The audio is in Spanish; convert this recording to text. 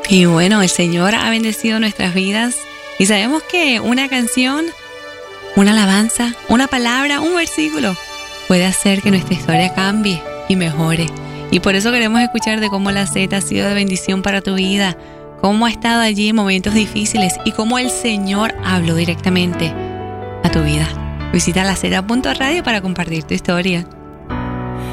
Y bueno, el Señor ha bendecido nuestras vidas y sabemos que una canción, una alabanza, una palabra, un versículo puede hacer que nuestra historia cambie y mejore. Y por eso queremos escuchar de cómo la Z ha sido de bendición para tu vida, cómo ha estado allí en momentos difíciles y cómo el Señor habló directamente a tu vida. Visita la Z.radio para compartir tu historia.